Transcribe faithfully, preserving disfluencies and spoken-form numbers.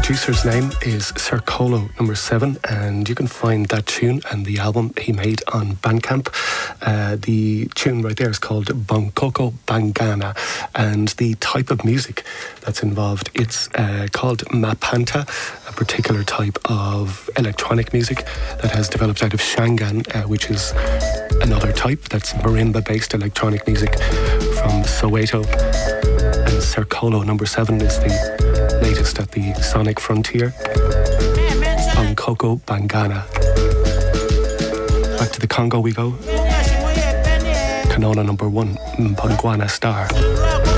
producer's name is Sir Colo number seven, and you can find that tune and the album he made on Bandcamp. Uh, the tune right there is called Bangkoko Bangana, and the type of music that's involved, it's uh, called Mapanta, a particular type of electronic music that has developed out of Shangan, uh, which is another type that's marimba-based electronic music from Soweto. And Sir Colo number seven is the latest at the Sonic Frontier. Bangkoko Bangana. Back to the Congo we go. Kanona number one, Mbangwana Star.